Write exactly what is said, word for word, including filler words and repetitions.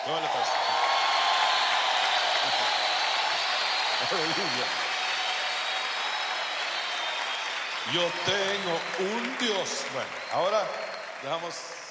No le pasa. Aleluya. Yo tengo un Dios. Bueno, ahora dejamos